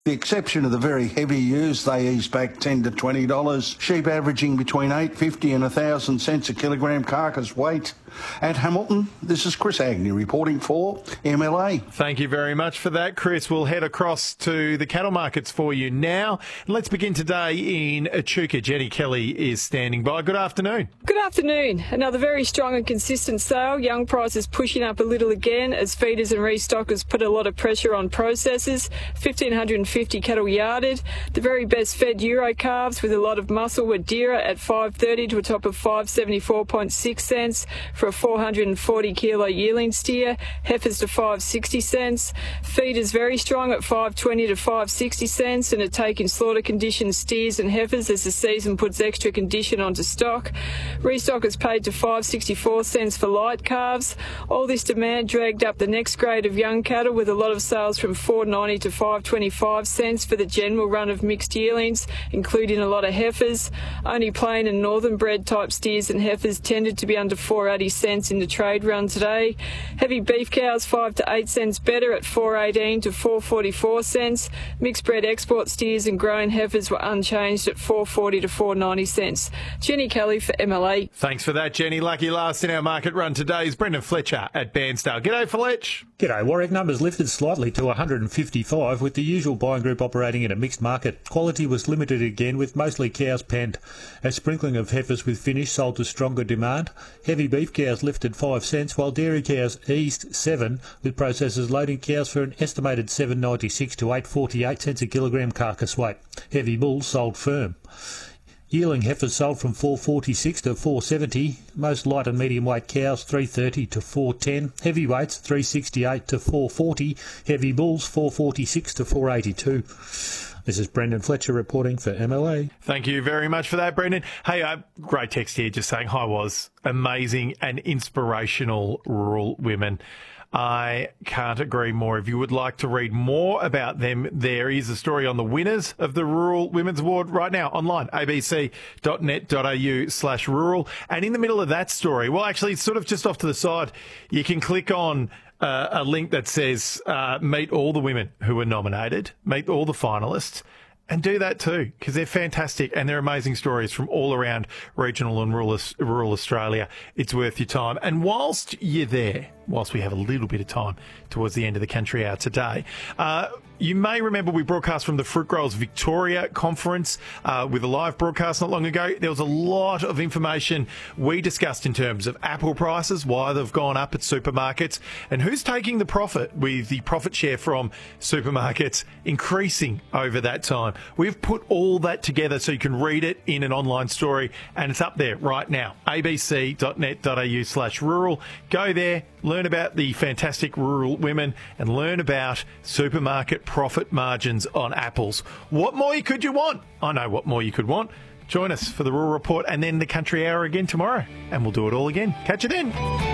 The exception of the very heavy ewes, they ease back $10 to $20. Sheep averaging between $8.50 and 1,000 cents a kilogram carcass weight. At Hamilton, this is Chris Agnew reporting for MLA. Thank you very much for that, Chris. We'll head across to the cattle markets for you now. Let's begin today in Echuca. Jenny Kelly is standing by. Good afternoon. Good afternoon. Another very strong and consistent sale. Young prices pushing up a little again as feeders and restockers put a lot of pressure on processors. 1,550 cattle yarded. The very best fed Euro calves with a lot of muscle were dearer at $5.30 to a top of $5.74.6 cents. For a 440 kilo yearling steer, heifers to 5.60 cents. Feeders very strong at 5.20 to 5.60 cents and are taking slaughter condition steers and heifers as the season puts extra condition onto stock. Restockers paid to 5.64 cents for light calves. All this demand dragged up the next grade of young cattle with a lot of sales from 4.90 to 5.25 cents for the general run of mixed yearlings, including a lot of heifers. Only plain and northern bred type steers and heifers tended to be under 4.80 cents in the trade run today. Heavy beef cows 5 to 8 cents better at 4.18 to 4.44 cents. Mixed bred export steers and grown heifers were unchanged at 4.40 to 4.90 cents. Jenny Kelly for MLA. Thanks for that, Jenny. Lucky last in our market run today is Brendan Fletcher at Bairnsdale. G'day, Fletch. G'day. Warwick numbers lifted slightly to 155 with the usual buying group operating in a mixed market. Quality was limited again with mostly cows penned. A sprinkling of heifers with finish sold to stronger demand. Heavy beef cows lifted 5 cents while dairy cows eased 7 with processors loading cows for an estimated $7.96 to $8.48 cents a kilogram carcass weight. Heavy bulls sold firm. Yearling heifers sold from $4.46 to $4.70. Most light and medium weight cows $3.30 to $4.10. Heavyweights $3.68 to $4.40. Heavy bulls $4.46 to $4.82. This is Brendan Fletcher reporting for MLA. Thank you very much for that, Brendan. Hey, great text here just saying, hi, was amazing and inspirational rural women. I can't agree more. If you would like to read more about them, there is a story on the winners of the Rural Women's Award right now online, abc.net.au/rural. And in the middle of that story, well, actually, it's sort of just off to the side, you can click on a link that says meet all the women who were nominated, meet all the finalists. And do that too, because they're fantastic and they're amazing stories from all around regional and rural Australia. It's worth your time. And whilst you're there, whilst we have a little bit of time towards the end of the Country Hour today, you may remember we broadcast from the Fruit Growers Victoria conference with a live broadcast not long ago. There was a lot of information we discussed in terms of apple prices, why they've gone up at supermarkets, and who's taking the profit with the profit share from supermarkets increasing over that time. We've put all that together so you can read it in an online story, and it's up there right now, abc.net.au/rural. Go there, learn about the fantastic rural women, and learn about supermarket profit margins on apples. What more could you want? I know what more you could want. Join us for the Rural Report and then the Country Hour again tomorrow, and we'll do it all again. Catch you then.